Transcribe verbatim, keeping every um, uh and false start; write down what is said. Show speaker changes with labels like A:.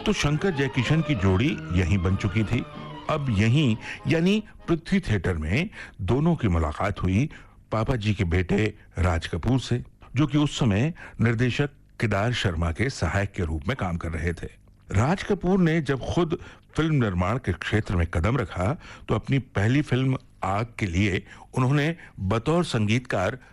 A: तो शंकर जयकिशन की जोड़ी यहीं बन चुकी थी। अब यहीं यानी पृथ्वी थिएटर में दोनों की मुलाकात हुई पापा जी के बेटे राज कपूर से, जो कि उस समय निर्देशक केदार शर्मा के सहायक के रूप में काम कर रहे थे। राज कपूर ने जब खुद फिल्म निर्माण के क्षेत्र में कदम रखा तो अपनी पहली फिल्म आग के लिए उन्होंने बतौर संगीतकार